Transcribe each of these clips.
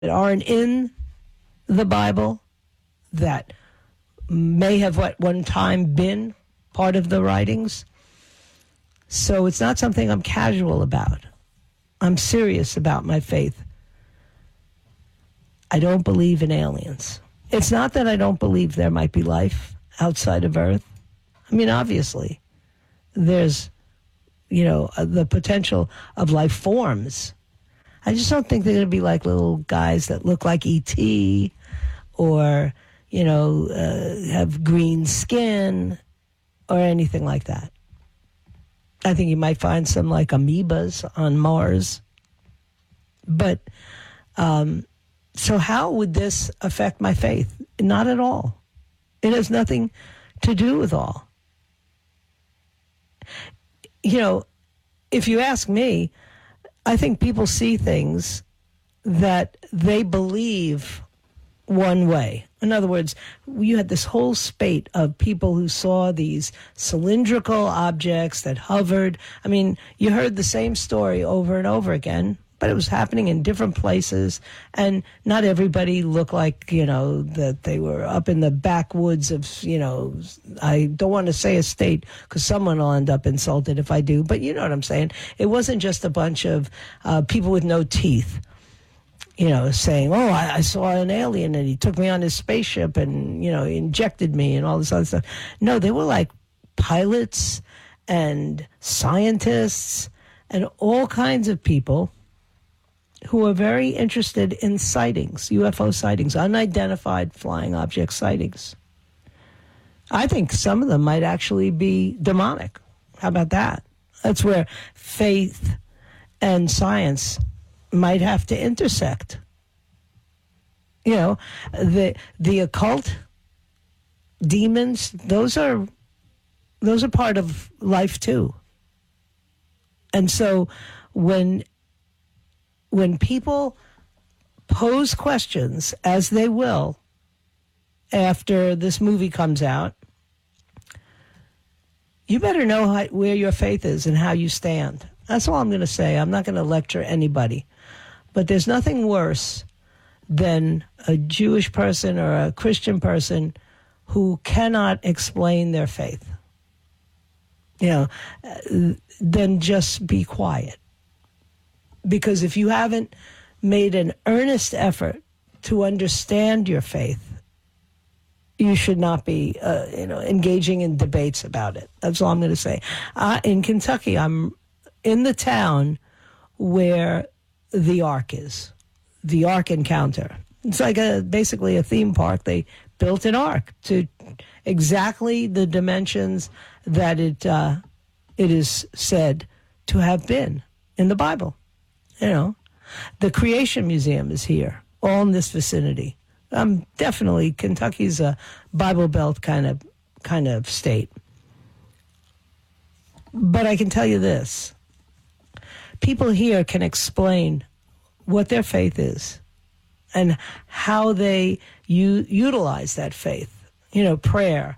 aren't in the Bible that may have at one time been part of the writings. So it's not something I'm casual about. I'm serious about my faith. I don't believe in aliens. It's not that I don't believe there might be life outside of Earth. I mean, obviously, there's, the potential of life forms. I just don't think they're going to be like little guys that look like E.T. or, have green skin or anything like that. I think you might find some like amoebas on Mars. But so how would this affect my faith? Not at all. It has nothing to do with all. If you ask me, I think people see things that they believe one way. In other words, you had this whole spate of people who saw these cylindrical objects that hovered. I mean, you heard the same story over and over again, but it was happening in different places, and not everybody looked like, that they were up in the backwoods of, I don't want to say a state because someone will end up insulted if I do, but you know what I'm saying. It wasn't just a bunch of people with no teeth, saying, oh, I saw an alien and he took me on his spaceship and, injected me and all this other stuff. No, they were like pilots and scientists and all kinds of people who are very interested in sightings, UFO sightings, unidentified flying object sightings. I think some of them might actually be demonic. How about that? That's where faith and science might have to intersect. The occult, demons, those are part of life too. And so when people pose questions, as they will after this movie comes out, you better know where your faith is and how you stand. That's all I'm going to say. I'm not going to lecture anybody. But there's nothing worse than a Jewish person or a Christian person who cannot explain their faith. Then just be quiet. Because if you haven't made an earnest effort to understand your faith, you should not be, engaging in debates about it. That's all I'm going to say. In Kentucky, I'm in the town where the Ark is, the Ark Encounter. It's like basically a theme park. They built an Ark to exactly the dimensions that it is said to have been in the Bible. The Creation Museum is here, all in this vicinity. Definitely, Kentucky's a Bible Belt kind of state. But I can tell you this. People here can explain what their faith is and how they utilize that faith. Prayer,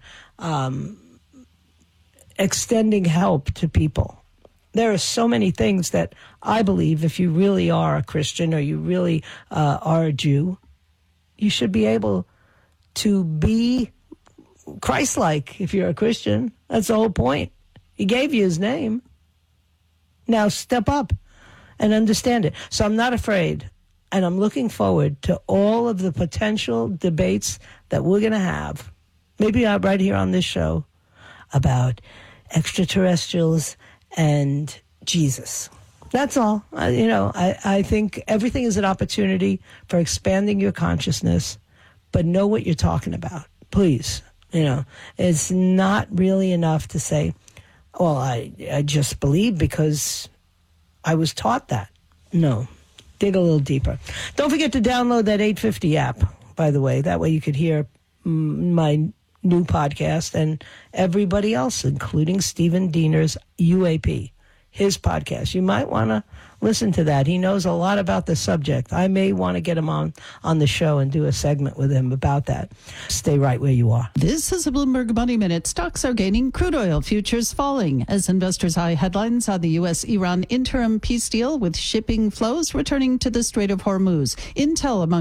extending help to people. There are so many things that I believe if you really are a Christian or you really are a Jew, you should be able to be Christ-like if you're a Christian. That's the whole point. He gave you his name. Now step up and understand it. So I'm not afraid, and I'm looking forward to all of the potential debates that we're going to have, maybe right here on this show, about extraterrestrials and Jesus. That's all. I think everything is an opportunity for expanding your consciousness, but know what you're talking about, please. It's not really enough to say, well, I just believe because I was taught that. No. Dig a little deeper. Don't forget to download that 850 app, by the way. That way you could hear my new podcast and everybody else, including Stephen Diener's UAP, his podcast. You might want to Listen to that. He knows a lot about the subject. I may want to get him on the show and do a segment with him about that. Stay right where you are. This is a Bloomberg Money Minute. Stocks are gaining, crude oil futures falling as investors eye headlines on the U.S.-Iran interim peace deal with shipping flows returning to the Strait of Hormuz. Intel among